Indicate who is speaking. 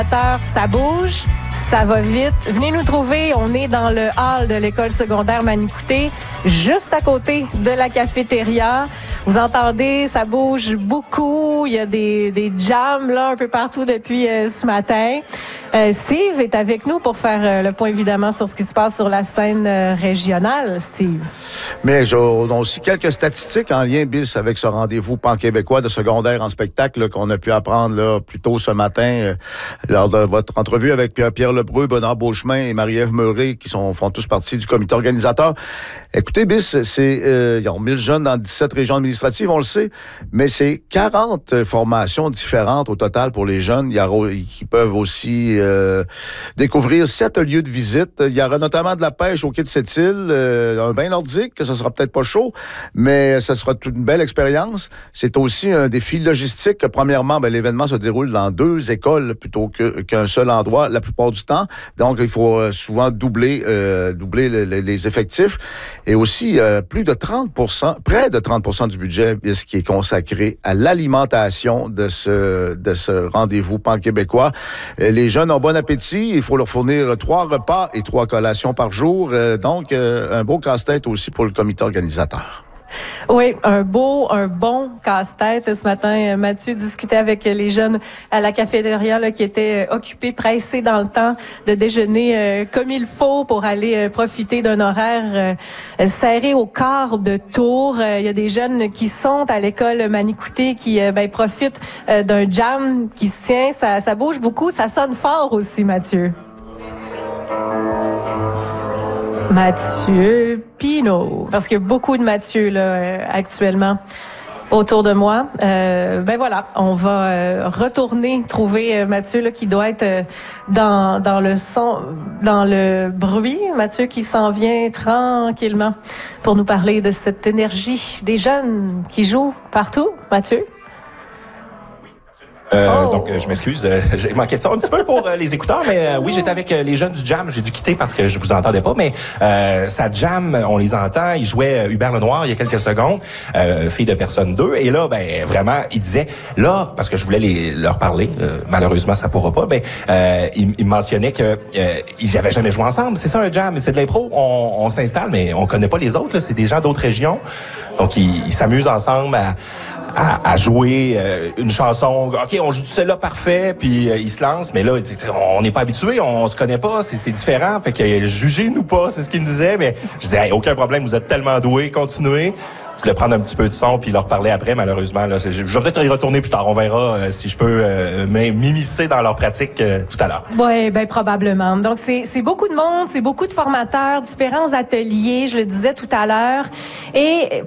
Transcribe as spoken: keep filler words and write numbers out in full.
Speaker 1: Ça bouge, ça va vite. Venez nous trouver. On est dans le hall de l'école secondaire Manicouté, juste à côté de la cafétéria. Vous entendez, ça bouge beaucoup. Il y a des, des jams là un peu partout depuis euh, ce matin. Euh, Steve est avec nous pour faire euh, le point évidemment sur ce qui se passe sur la scène euh, régionale. Steve.
Speaker 2: Mais j'ai aussi quelques statistiques en lien, bis, avec ce rendez-vous pan-québécois de secondaire en spectacle là, qu'on a pu apprendre là, plus tôt ce matin euh, lors de votre entrevue avec Pierre, Pierre Lebreu, Bernard Beauchemin et Marie-Ève Meuret, qui sont, font tous partie du comité organisateur. Écoutez, bis, c'est, euh, ils ont mille jeunes dans dix-sept régions administratives, on le sait, mais c'est quarante formations différentes au total pour les jeunes. Il y a, qui peuvent aussi euh, découvrir sept lieux de visite. Il y aura notamment de la pêche au quai de Sept-Îles, euh, un bain nordique, que ce sera peut-être pas chaud, mais ce sera toute une belle expérience. C'est aussi un défi logistique. Premièrement, ben, l'événement se déroule dans deux écoles plutôt que, qu'un seul endroit la plupart du temps. Donc, il faut souvent doubler, euh, doubler le, le, les effectifs. Et aussi, euh, plus de trente pour cent, près de trente pour cent du budget ce qui est consacré à l'alimentation de ce, de ce rendez-vous pan-québécois. Les jeunes ont bon appétit. Il faut leur fournir trois repas et trois collations par jour. Euh, donc, euh, un beau casse-tête aussi pour le comité organisateur.
Speaker 1: Oui, un beau, un bon casse-tête. Ce matin, Mathieu discutait avec les jeunes à la cafétéria là, qui étaient occupés, pressés dans le temps de déjeuner euh, comme il faut pour aller euh, profiter d'un horaire euh, serré au quart de tour. Euh, il y a des jeunes qui sont à l'école Manicouté qui euh, ben, profitent euh, d'un jam qui se tient. Ça, ça bouge beaucoup, ça sonne fort aussi, Mathieu. Mathieu Pinault. Parce qu'il y a beaucoup de Mathieu là euh, actuellement autour de moi. Euh, ben voilà, on va euh, retourner trouver euh, Mathieu là qui doit être euh, dans dans le son, dans le bruit. Mathieu qui s'en vient tranquillement pour nous parler de cette énergie des jeunes qui jouent partout. Mathieu.
Speaker 3: Euh,
Speaker 1: oh.
Speaker 3: Donc, euh, je m'excuse, euh, j'ai manqué de ça un petit peu pour euh, les écouteurs, mais euh, oui, j'étais avec euh, les jeunes du jam. J'ai dû quitter parce que je vous entendais pas, mais euh, ça jam, on les entend. Ils jouaient Hubert Lenoir il y a quelques secondes, euh, fille de personne deux, et là, ben vraiment, ils disaient là, parce que je voulais les, leur parler, euh, malheureusement, ça pourra pas, mais euh, ils, ils mentionnaient que euh, ils avaient jamais joué ensemble. C'est ça un jam, c'est de l'impro. On, on s'installe, mais on connaît pas les autres. Là, c'est des gens d'autres régions, donc ils, ils s'amusent ensemble à À, à jouer euh, une chanson. OK, on joue celle-là parfait, puis euh, ils se lancent, mais là, on n'est pas habitué, on se connaît pas, c'est, c'est différent. Fait que euh, jugez-nous pas, c'est ce qu'ils me disaient, mais je disais, hey, aucun problème, vous êtes tellement doués, continuez. Je voulais prendre un petit peu de son puis leur parler après, malheureusement. Là, je vais peut-être y retourner plus tard. On verra euh, si je peux euh, m'immiscer dans leur pratique euh, tout à l'heure.
Speaker 1: Oui, ben probablement. Donc, c'est, c'est beaucoup de monde, c'est beaucoup de formateurs, différents ateliers, je le disais tout à l'heure. Et